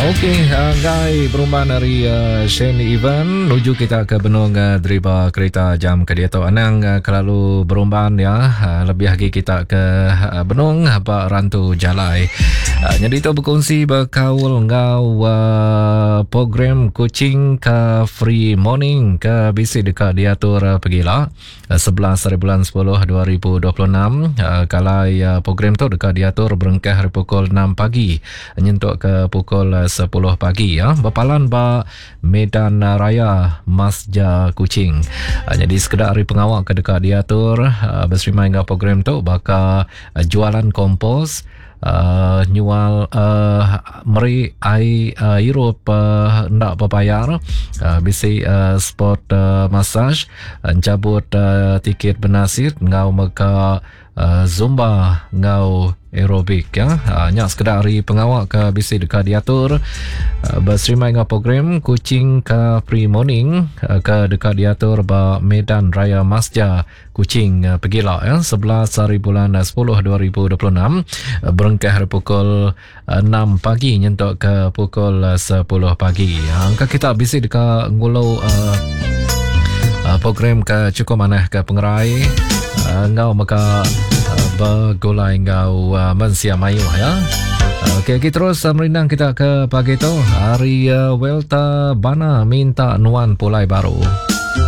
Okey, Guy perumahan dari Shane Event menuju kita ke Benung Deriba kereta jam ke dia tu anang kelalu berumban ya lebih lagi kita ke Benung apa Rantu Jalai. Jadi tu berkongsi berkaul ngau program coaching ke free morning ke bisi dekat diatur pergilah 11 bulan 10 2026 kalai program tu dekat diatur berengkah hari pukul 6 pagi nyentuk ke pukul 10 pagi ya berpalan ba Medan Raya Masja Kuching. Jadi sekedar hari pengawal ke dekat diatur berserimai dengan program tu bakal jualan kompos nyual meri ai Europe ndak berbayar bisi spot massage cabut tiket bernasir ngau meka Zumba ngau aerobik ya hanya sekedar hari pengawal ke bisi dekat diatur berserimai dengan program kucing ke free morning ke dekat diatur ba Medan Raya Masja Kuching pergilah ya 11 hari bulan 10 2026 berengkah hari pukul 6 pagi nyentuk ke pukul 10 pagi angka kita bisi dekat ngulau program ke cukup mana ke pengerai ngau maka bergulai ngau mensia mayu ya. Okey, kita terus merindang kita ke pagi tu hari Welta Bana minta nuan pulai baru.